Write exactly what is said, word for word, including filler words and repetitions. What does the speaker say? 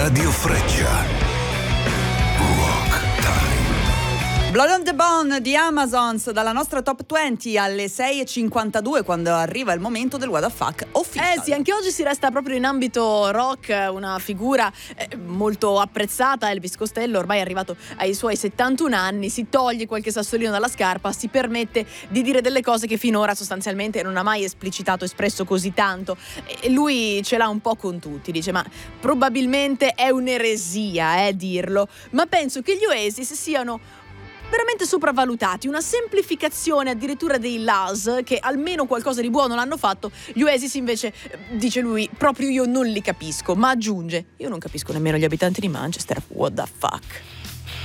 Radio Freccia. Rock Time. Blood on the Bone di Amazons dalla nostra top venti alle sei e cinquantadue, quando arriva il momento del What the Fuck official. Eh sì, anche oggi si resta proprio in ambito rock, una figura eh, molto apprezzata. Elvis Costello ormai è arrivato ai suoi settantuno anni, si toglie qualche sassolino dalla scarpa, si permette di dire delle cose che finora sostanzialmente non ha mai esplicitato, espresso così tanto, e lui ce l'ha un po' con tutti. Dice: ma probabilmente è un'eresia eh, dirlo, ma penso che gli Oasis siano veramente sopravvalutati, una semplificazione addirittura dei Laz, che almeno qualcosa di buono l'hanno fatto. Gli Oasis invece, dice lui, proprio io non li capisco, ma aggiunge: io non capisco nemmeno gli abitanti di Manchester. What the fuck.